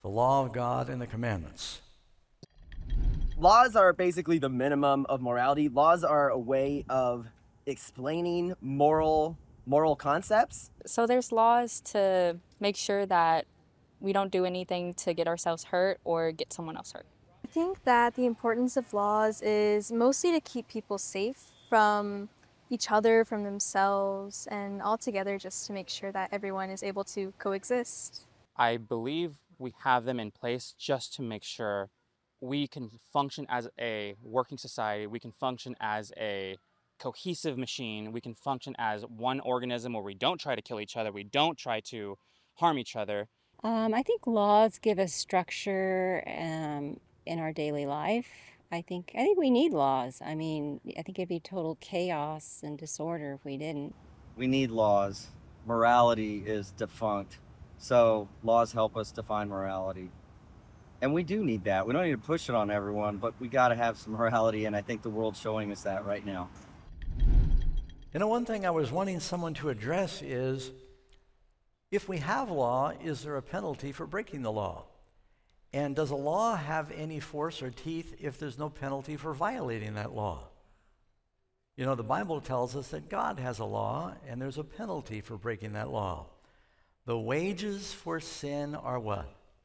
the law of God and the commandments. Laws are basically the minimum of morality. Laws are a way of explaining moral concepts. So there's laws to make sure that we don't do anything to get ourselves hurt or get someone else hurt. I think that the importance of laws is mostly to keep people safe from each other, from themselves, and altogether just to make sure that everyone is able to coexist. I believe we have them in place just to make sure we can function as a working society, we can function as a cohesive machine, we can function as one organism where we don't try to kill each other, we don't try to harm each other. I think laws give us structure in our daily life. I think we need laws. I mean, I think it'd be total chaos and disorder if we didn't. We need laws. Morality is defunct. So laws help us define morality. And we do need that. We don't need to push it on everyone, but we got to have some morality, and I think the world's showing us that right now. You know, one thing I was wanting someone to address is, if we have law, is there a penalty for breaking the law? And does a law have any force or teeth if there's no penalty for violating that law? You know, the Bible tells us that God has a law, and there's a penalty for breaking that law. The wages for sin are what?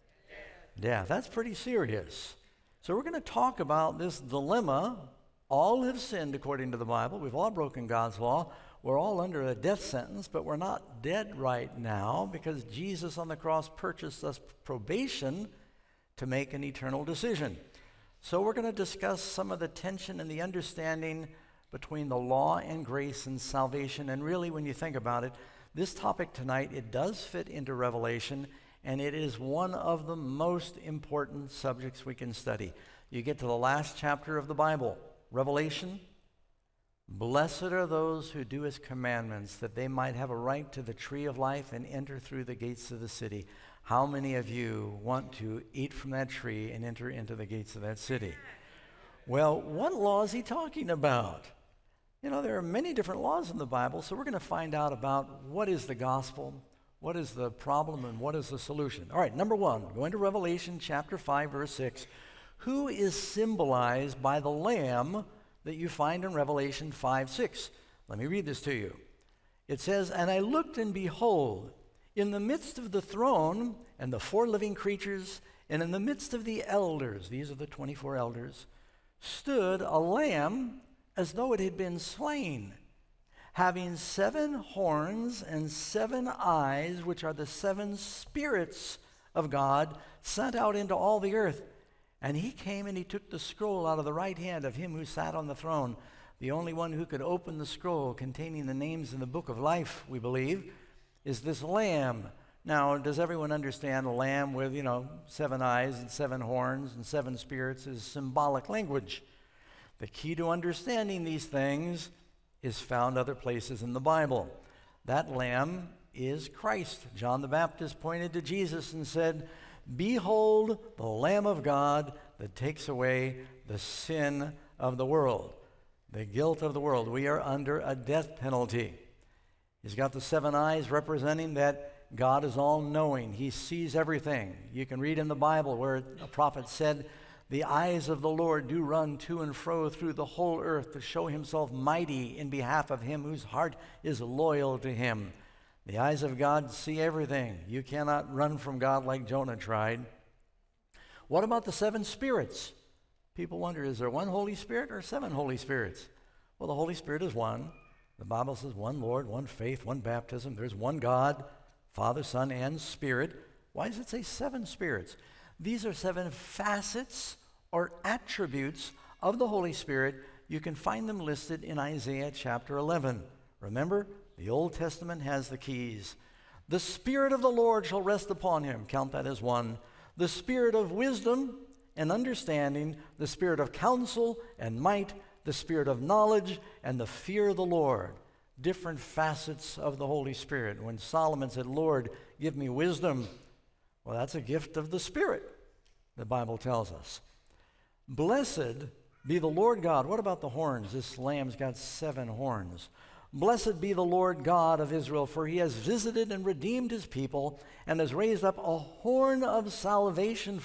Death. That's pretty serious. So we're going to talk about this dilemma. All have sinned according to the Bible. We've all broken God's law. We're all under a death sentence, but we're not dead right now because Jesus on the cross purchased us probation to make an eternal decision. So we're going to discuss some of the tension and the understanding between the law and grace and salvation. And really, when you think about it, this topic tonight, it does fit into Revelation, and it is one of the most important subjects we can study. You get to the last chapter of the Bible, Revelation. Blessed are those who do his commandments, that they might have a right to the tree of life and enter through the gates of the city. How many of you want to eat from that tree and enter into the gates of that city? Well, what law is he talking about? You know, there are many different laws in the Bible, so we're going to find out about what is the gospel, what is the problem, and what is the solution. All right, number one, going to Revelation chapter 5, verse 6. Who is symbolized by the Lamb that you find in Revelation 5, 6? Let me read this to you. It says, "And I looked, and behold, in the midst of the throne and the four living creatures, and in the midst of the elders," these are the 24 elders, "stood a lamb as though it had been slain, having 7 horns and 7 eyes, which are the 7 spirits of God sent out into all the earth. And he came and he took the scroll out of the right hand of him who sat on the throne." The only one who could open the scroll containing the names in the book of life, we believe, is this lamb. Now, does everyone understand a lamb with, 7 eyes and 7 horns and 7 spirits is symbolic language? The key to understanding these things is found other places in the Bible. That lamb is Christ. John the Baptist pointed to Jesus and said, "Behold the Lamb of God that takes away the sin of the world," the guilt of the world. We are under a death penalty. He's got the 7 eyes representing that God is all-knowing. He sees everything. You can read in the Bible where a prophet said, "The eyes of the Lord do run to and fro through the whole earth to show himself mighty in behalf of him whose heart is loyal to him." The eyes of God see everything. You cannot run from God like Jonah tried. What about the 7 spirits? People wonder, is there one Holy Spirit or 7 Holy Spirits? Well, the Holy Spirit is one. The Bible says one Lord, one faith, one baptism. There's one God, Father, Son, and Spirit. Why does it say 7 spirits? These are 7 facets or attributes of the Holy Spirit. You can find them listed in Isaiah chapter 11. Remember, the Old Testament has the keys. "The Spirit of the Lord shall rest upon him." Count that as 1. "The Spirit of wisdom and understanding, the Spirit of counsel and might, the Spirit of knowledge and the fear of the Lord." Different facets of the Holy Spirit. When Solomon said, "Lord, give me wisdom," well, that's a gift of the Spirit, the Bible tells us. "Blessed be the Lord God." What about the horns? This lamb's got 7 horns. Blessed be the Lord God of Israel, for he has visited and redeemed his people and has raised up a horn of salvation